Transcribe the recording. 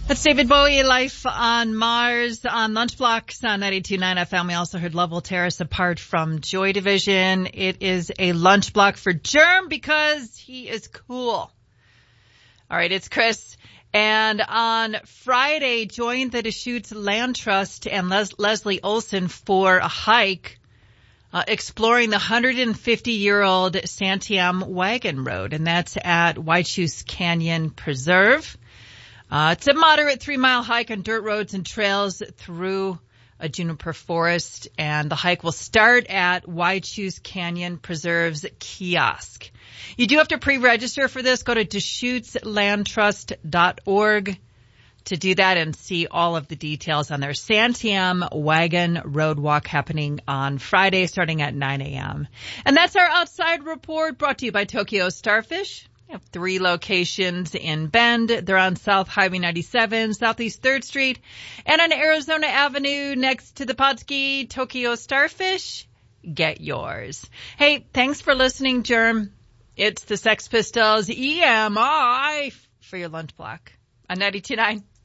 That's David Bowie, Life on Mars on Lunch Blocks on 92.9 FM. We also heard Lovell Terrace, Apart from Joy Division. It is a lunch block for Germ because he is cool. All right, it's Chris. And on Friday, joined the Deschutes Land Trust and Leslie Olson for a hike exploring the 150-year-old Santiam Wagon Road, and that's at Waichus Canyon Preserve. It's a moderate 3-mile hike on dirt roads and trails through a juniper forest, and the hike will start at Waichus Canyon Preserve's kiosk. You do have to pre-register for this. Go to DeschutesLandTrust.org to do that and see all of the details on their Santiam Wagon Road Walk happening on Friday starting at 9 a.m. And that's our Outside Report brought to you by Tokyo Starfish. We have 3 locations in Bend. They're on South Highway 97, Southeast 3rd Street, and on Arizona Avenue next to the Podski. Tokyo Starfish. Get yours. Hey, thanks for listening, Germ. It's the Sex Pistols, EMI, for your lunch block on 92.9.